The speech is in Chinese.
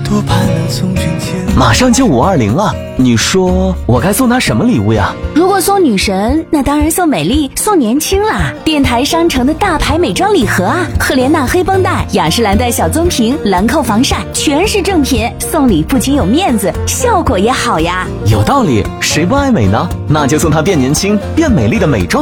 多盼能从君前。 马上就520了，你说我该送她什么礼物呀？ 如果送女神，那当然送美丽，送年轻啦！电台商城的大牌美妆礼盒啊，赫莲娜黑绷带、雅诗兰黛小棕瓶、兰蔻防晒，全是正品，送礼不仅有面子，效果也好呀。 有道理，谁不爱美呢？那就送她变年轻、变美丽的美妆